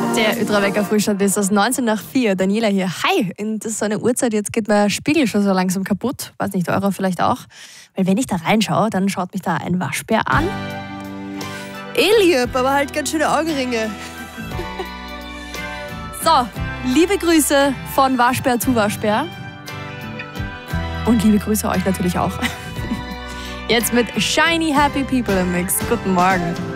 Der Ultrawecker Frühstand ist das 19 nach 4. Daniela hier. Hi! Und das ist so eine Uhrzeit, jetzt geht mein Spiegel schon so langsam kaputt. Weiß nicht, eurer vielleicht auch. Weil wenn ich da reinschaue, dann schaut mich da ein Waschbär an. Lieb, aber halt ganz schöne Augenringe. So, liebe Grüße von Waschbär zu Waschbär. Und liebe Grüße euch natürlich auch. Jetzt mit Shiny Happy People im Mix. Guten Morgen.